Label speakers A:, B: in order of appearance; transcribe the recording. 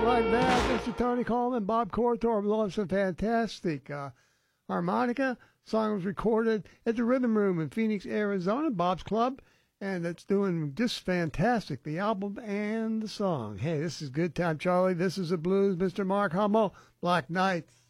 A: like that. Mr. Tony Coleman, Bob Cortor blowing some fantastic harmonica. Song was recorded at the Rhythm Room in Phoenix, Arizona, Bob's Club, and it's doing just fantastic, the album and the song. Hey, this is Good Time Charlie. This is the blues, Mr. Mark Hummel, Black Knight.